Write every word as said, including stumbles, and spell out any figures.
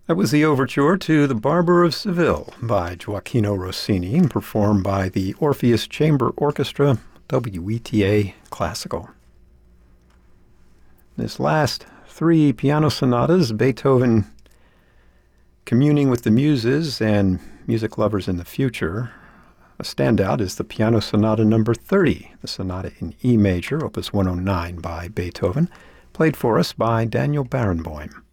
That was the overture to The Barber of Seville by Gioacchino Rossini, performed by the Orpheus Chamber Orchestra, W E T A Classical. This last three piano sonatas, Beethoven communing with the muses and music lovers in the future. A standout is the Piano Sonata number thirty, the sonata in E major, opus one oh nine by Beethoven, played for us by Daniel Barenboim.